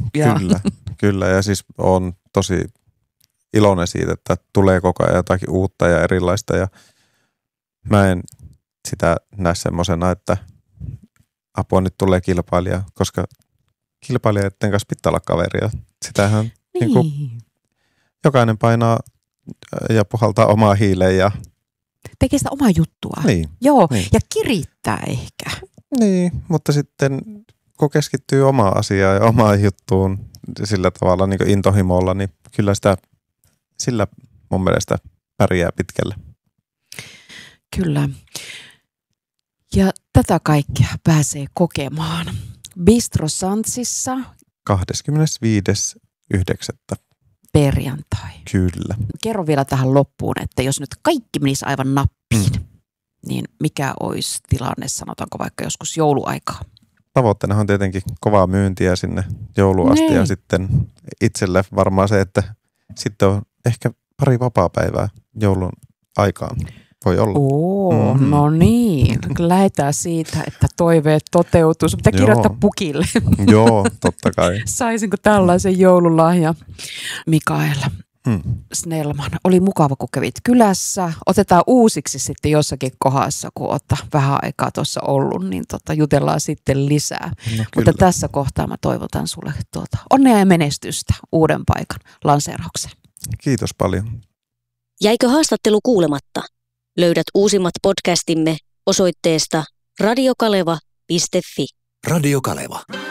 Kyllä. Ja siis on tosi iloinen siitä, että tulee koko ajan jotakin uutta ja erilaista. Ja mä en sitä näe semmosena, että apua nyt tulee kilpailija, koska kilpailijoiden kanssa pitää olla kaveria. Sitähän niin kuin, jokainen painaa ja puhaltaa omaa hiileen ja tekee sitä omaa juttua. Niin. Joo, niin. ja kirittää ehkä. Niin, mutta sitten kun keskittyy omaan asiaan ja omaan juttuun sillä tavalla niin kuin intohimolla, niin kyllä sillä mun mielestä pärjää pitkälle. Kyllä. Ja tätä kaikkea pääsee kokemaan Bistro Santsissa 25.9. perjantai. Kyllä. Kerro vielä tähän loppuun, että jos nyt kaikki menisi aivan nappiin, niin mikä olisi tilanne, sanotaanko vaikka joskus jouluaikaa? Tavoitteena on tietenkin kovaa myyntiä sinne jouluasti ja sitten itselle varmaan se, että sitten on ehkä pari vapaapäivää joulun aikaan. Voi olla. No niin. Lähdetään siitä, että toiveet toteutuu. Sun pitää kirjoittaa pukille. Joo, totta kai. Saisinko tällaisen joululahja? Mikael Snellman, oli mukava, kun kävit kylässä. Otetaan uusiksi sitten jossakin kohdassa, kun oot vähän aikaa tuossa ollut, niin jutellaan sitten lisää. No, mutta tässä kohtaa mä toivotan sulle onnea ja menestystä uuden paikan lanseeraukseen. Kiitos paljon. Jäikö haastattelu kuulematta? Löydät uusimmat podcastimme osoitteesta radiokaleva.fi. Radio Kaleva.